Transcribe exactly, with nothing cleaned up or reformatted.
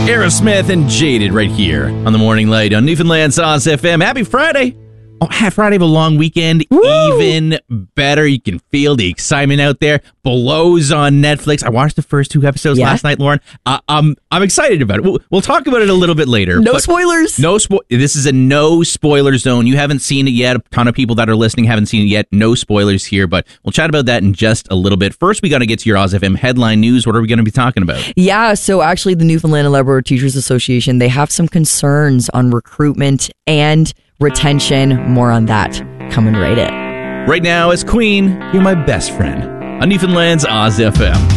Aerosmith and Jaded right here on the Morning Light on Newfoundland's Oz F M. Happy Friday. Oh, happy Friday of a long weekend. Woo! Even better. You can feel the excitement out there. Below's on Netflix. I watched the first two episodes yeah. last night, Lauren. Uh, um, I'm excited about it. We'll, we'll talk about it a little bit later. No spoilers. No spo- This is a no spoiler zone. You haven't seen it yet. A ton of people that are listening haven't seen it yet. No spoilers here, but we'll chat about that in just a little bit. First, we got to get to your Oz F M headline news. What are we going to be talking about? Yeah, so actually the Newfoundland and Labrador Teachers Association, they have some concerns on recruitment and retention. More on that coming right in. Right now, as Queen, you're my best friend on Newfoundland's Oz F M.